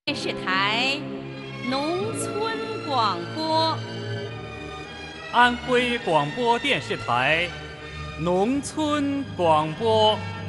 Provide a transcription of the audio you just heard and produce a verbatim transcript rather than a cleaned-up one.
电视台农村广播。 安徽广播电视台农村广播。